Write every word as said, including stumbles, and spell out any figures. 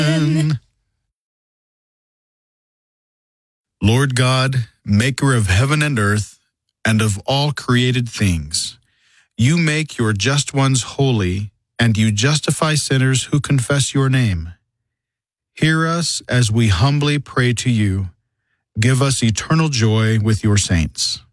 Lord God, maker of heaven and earth, and of all created things, you make your just ones holy, and you justify sinners who confess your name. Hear us as we humbly pray to you. Give us eternal joy with your saints.